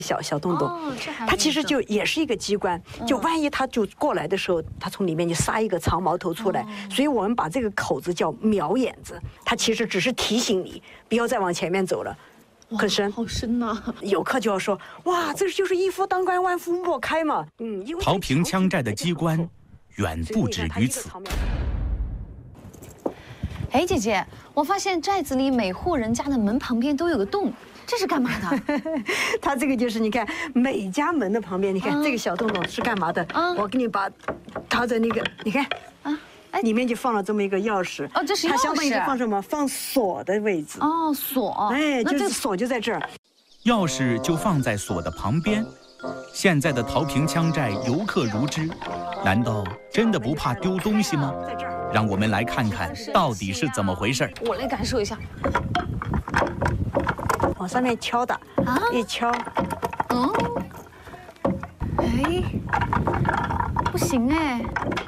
小洞洞，它其实就也是一个机关，就万一它就过来的时候，它从里面就撒一个长矛头出来，所以我们把这个口子叫瞄眼子，它其实只是提醒你不要再往前面走了。很深， 好深呐！ 游客就要说，哇，这就是一夫当关，万夫莫开嘛。因为陶坪枪寨的机关远不止于此。 哎，姐姐，我发现寨子里每户人家的门旁边都有个洞。这是干嘛的？ 它这个就是你看每家门的旁边，你看这个小洞洞是干嘛的？我给你把它的那个，你看里面就放了这么一个钥匙。 哦，这是钥匙。 它相当于放什么？放锁的位置。 哦，锁。 哎，就是锁就在这儿。 钥匙就放在锁的旁边。现在的陶坪枪寨游客如织，难道真的不怕丢东西吗？ 在这儿。 让我们来看看到底是怎么回事。 我来感受一下。 往上面敲打，一敲， 哎，不行哎！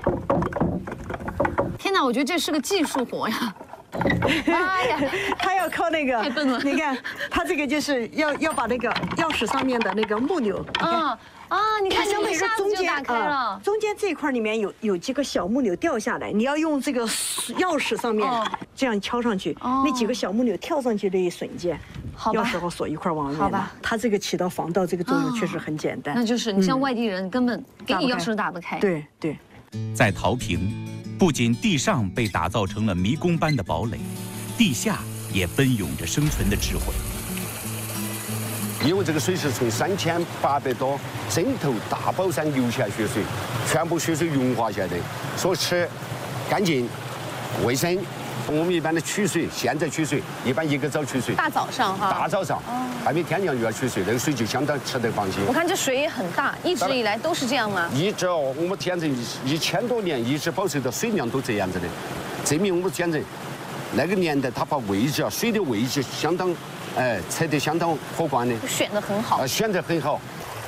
天哪，我觉得这是个技术活呀！妈呀， 他要靠那个， 太笨了！ 你看，他这个就是要把那个钥匙上面的那个木钮， 你看， 相当于是中间打开了， 中间这一块里面有几个小木钮掉下来，你要用这个钥匙上面这样敲上去，那几个小木钮跳上去的一瞬间。钥匙和锁一块往外拿，它这个起到防盗这个作用确实很简单。 那就是你像外地人根本给你钥匙都打不开。 对对， 在陶坪，不仅地上被打造成了迷宫般的堡垒，地下也奔涌着生存的智慧。 因为这个水是从3800多针头大宝山流下雪水，全部雪水融化下来的，所以吃干净、卫生。我们一般的取水，现在取水一般一个早取水， 大早上哈， 大早上，还没天亮就要取水，那个水就相当吃得放心。 我看这水也很大，一直以来都是这样吗？ 一直我们简直1000多年一直保持的水量都这样子的，证明我们简直那个年代他把位置水的位置相当，测得相当可观的， 选得很好， 选得很好。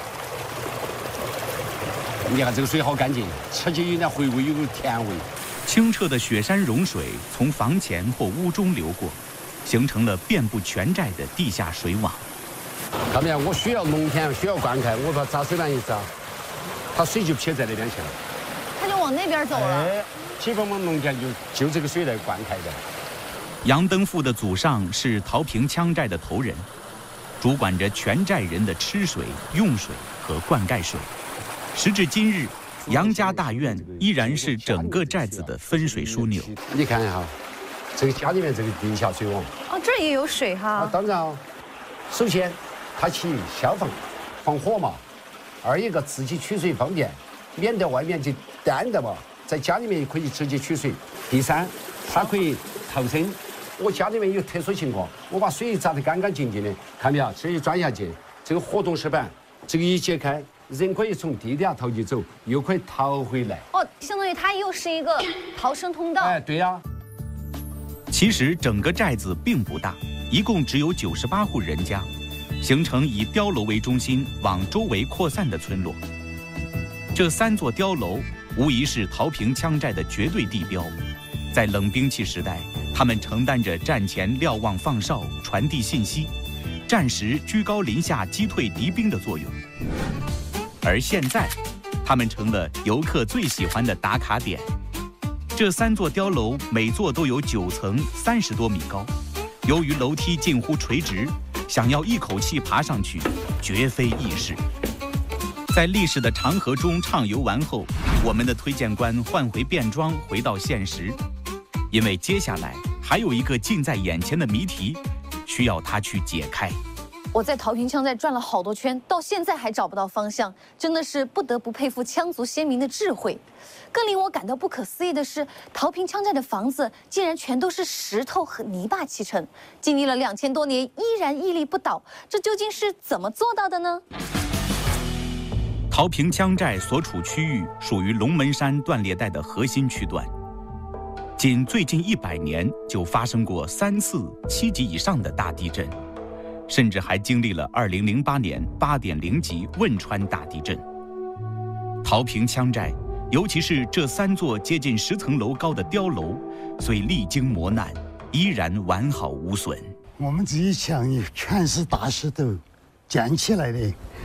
你看这个水好干净，吃起有点回味，有个甜味。 清澈的雪山融水从房前或屋中流过，形成了遍布全寨的地下水网。 看没有？我需要农田，需要灌溉，我把扎水板一扎，它水就撇在那边去了。 它就往那边走了。 基本我们农田就这个水来灌溉的。 杨登富的祖上是陶坪枪寨的头人，主管着全寨人的吃水、用水和灌溉水。时至今日，杨家大院依然是整个寨子的分水枢纽。 你看哈，这个家里面这个地下水网， 这儿也有水哈。 当然首先它起消防、防火嘛；二一个自己取水方便，免得外面就单的嘛，在家里面也可以直接取水。第三，它可以逃生。我家里面有特殊情况，我把水砸得干干净净的，看没有？这一钻下去，这个活动石板，这个一解开。人可以从地底下逃起走，又可以逃回来。 相当于它又是一个逃生通道。 对呀。 其实整个寨子并不大，一共只有98户人家，形成以碉楼为中心往周围扩散的村落。这3座碉楼无疑是陶坪枪寨的绝对地标。在冷兵器时代，他们承担着战前瞭望放哨、传递信息；战时居高临下击退敌兵的作用。而现在，他们成了游客最喜欢的打卡点。这3座碉楼每座都有9层，30多米高。由于楼梯近乎垂直，想要一口气爬上去，绝非易事。在历史的长河中畅游完后，我们的推荐官换回便装，回到现实，因为接下来还有一个近在眼前的谜题，需要他去解开。 我在陶坪枪寨转了好多圈，到现在还找不到方向，真的是不得不佩服羌族先民的智慧。更令我感到不可思议的是，陶坪枪寨的房子竟然全都是石头和泥巴砌成，经历了2000多年依然屹立不倒，这究竟是怎么做到的呢？ 陶坪枪寨所处区域属于龙门山断裂带的核心区段，仅最近100年就发生过3次7级以上的大地震。甚至还经历了2008年8.0级汶川大地震。陶坪枪寨，尤其是这3座接近10层楼高的碉楼，虽历经磨难，依然完好无损。 我们这一墙全是大石头， 建起来的。